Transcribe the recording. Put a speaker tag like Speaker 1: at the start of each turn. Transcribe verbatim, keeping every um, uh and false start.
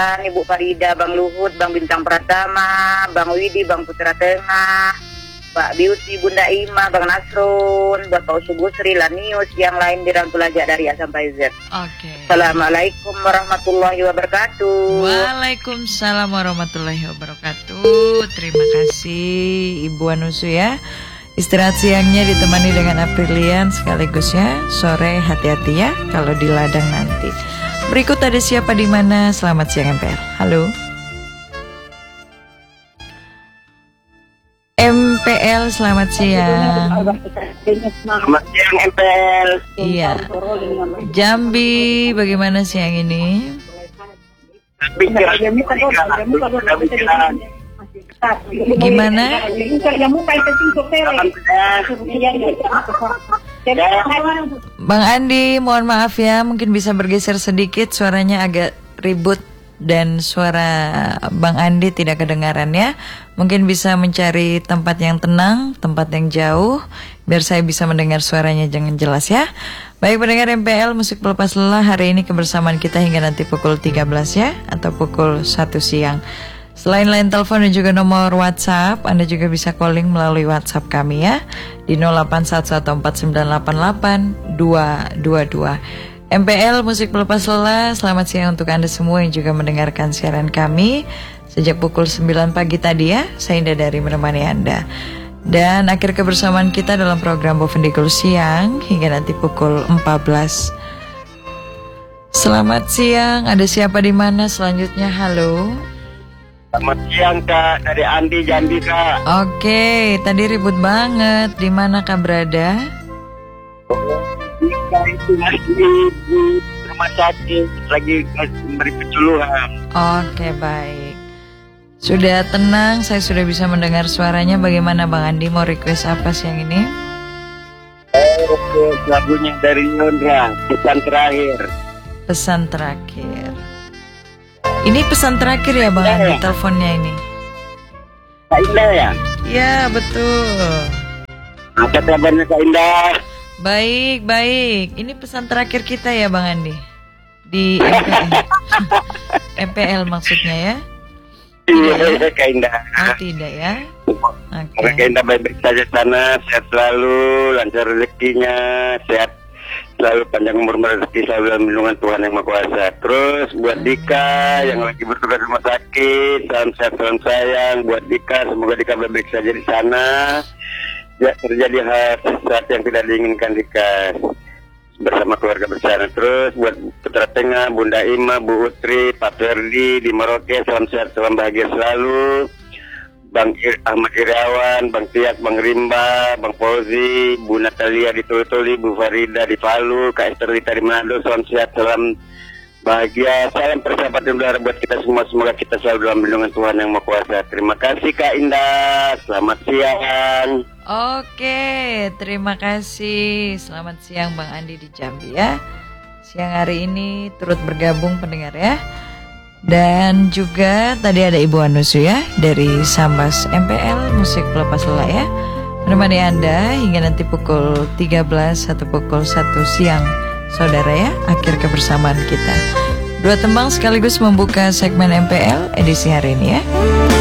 Speaker 1: Ibu Farida, Bang Luhut, Bang Bintang Pratama, Bang Widi, Bang Putra Tengah, Pak Biusi, Bunda Ima, Bang Nasrun, Bapak Usubusri, Lanius, yang lain dirangkulajak dari A sampai Z.
Speaker 2: Oke.
Speaker 1: Assalamualaikum warahmatullahi wabarakatuh.
Speaker 2: Waalaikumsalam warahmatullahi wabarakatuh. Terima kasih Ibu Anusu ya. Istirahat siangnya ditemani dengan Aprilian sekaligus ya. Sore hati-hati ya kalau di ladang nanti. Berikut ada siapa di mana? Selamat siang M P L. Halo. M P L selamat siang.
Speaker 3: Selamat siang M P L.
Speaker 2: Iya. Jambi bagaimana siang ini? Gimana? Bang Andi, mohon maaf ya, mungkin bisa bergeser sedikit, suaranya agak ribut dan suara Bang Andi tidak kedengaran ya. Mungkin bisa mencari tempat yang tenang, tempat yang jauh, biar saya bisa mendengar suaranya jangan jelas ya. Baik pendengar M P L, musik pelepas lelah hari ini kebersamaan kita hingga nanti pukul tiga belas ya, atau pukul satu siang. Selain line telepon dan juga nomor WhatsApp, Anda juga bisa calling melalui WhatsApp kami ya di nol delapan satu satu empat sembilan delapan delapan dua dua dua. M P L Musik Pelepas Lelah, selamat siang untuk Anda semua yang juga mendengarkan siaran kami sejak pukul sembilan pagi tadi ya. Saya Indah dari menemani Anda. Dan akhir kebersamaan kita dalam program Bovendikul Siang hingga nanti pukul empat belas. Selamat siang, ada siapa di mana selanjutnya? Halo.
Speaker 3: Selamat siang Kak, dari Andi Jambi Kak.
Speaker 2: Oke, tadi ribut banget. Di mana Kak berada?
Speaker 3: Itu masih di rumah sakit, lagi memberi penculuhan.
Speaker 2: Oke, baik. Sudah tenang, saya sudah bisa mendengar suaranya. Bagaimana Bang Andi, mau request apa siang ini?
Speaker 3: Oh, lagunya dari Yondra, pesan terakhir.
Speaker 2: Pesan terakhir. Ini pesan terakhir ya Bang Andi, teleponnya ini.
Speaker 3: Kak Indah ya?
Speaker 2: Ya, betul.
Speaker 3: Apa kabarnya Kak Indah?
Speaker 2: Baik, baik. Ini pesan terakhir kita ya Bang Andi di M P L. M P L maksudnya ya?
Speaker 3: Iya, ya? Kak Indah.
Speaker 2: Oh, tidak ya? Oke.
Speaker 3: Okay. Kak Indah baik-baik saja sana, sehat selalu, lancar rezekinya, sehat selalu, panjang umur rezeki selalu dalam lindungan Tuhan Yang Maha Kuasa. Terus buat Dika yang lagi bertugas di rumah sakit, salam sehat, salam sayang buat Dika, semoga Dika baik-baik saja di sana. Ya, terjadi hal sesuatu yang tidak diinginkan Dika bersama keluarga besar. Terus buat Putra Tengah, Bunda Ima, Bu Utri, Pak Ferdi di Merauke, salam sehat, salam bahagia selalu. Bang Ir, Ahmad Iriawan, Bang Tiak, Bang Rimba, Bang Fauzi, Bu Natalia di Tuli-Tuli, Bu Farida di Palu, Kak Esther Lita di Manado, salam sehat, salam bahagia, salam persahabatan udara buat kita semua, semoga kita selalu dalam lindungan Tuhan Yang Maha Kuasa. Terima kasih Kak Indah, selamat siang.
Speaker 2: Oke, terima kasih. Selamat siang Bang Andi di Jambi ya. Siang hari ini turut bergabung pendengar ya. Dan juga tadi ada Ibu Anusu ya dari Sambas M P L Musik Pelepas Lelah ya, menemani Anda hingga nanti pukul tiga belas atau pukul satu siang saudara ya, akhir kebersamaan kita. Dua tembang sekaligus membuka segmen M P L edisi hari ini ya.